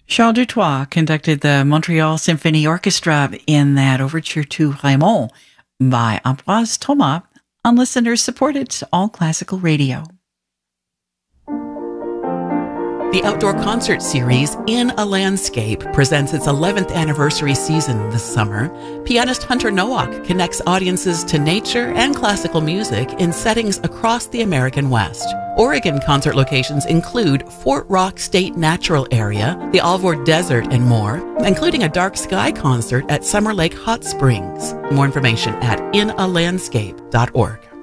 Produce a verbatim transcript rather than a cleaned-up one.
Charles Dutoit conducted the Montreal Symphony Orchestra in that overture to Raymond by Ambroise Thomas on listener-supported All Classical Radio. The outdoor concert series In a Landscape presents its eleventh anniversary season this summer. Pianist Hunter Nowak connects audiences to nature and classical music in settings across the American West. Oregon concert locations include Fort Rock State Natural Area, the Alvord Desert, and more, including a dark sky concert at Summer Lake Hot Springs. More information at in a landscape dot org.